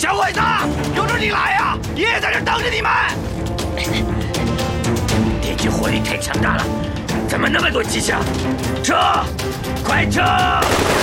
小鬼子，有种你来呀！爷爷在这等着你们。敌军火力太强大了，怎么那么多机枪？撤！快撤！